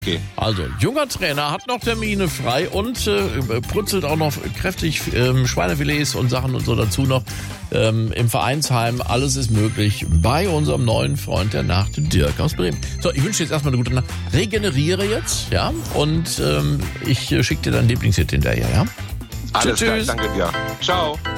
Okay. Also, junger Trainer, hat noch Termine frei und brutzelt auch noch kräftig Schweinefilets und Sachen und so dazu noch im Vereinsheim. Alles ist möglich bei unserem neuen Freund der Nacht, Dirk aus Bremen. So, ich wünsche jetzt erstmal eine gute Nacht. Regeneriere jetzt, ja, und ich schicke dir dein Lieblingshit hinterher, ja? Alles klar, tschüss. danke dir. Ciao.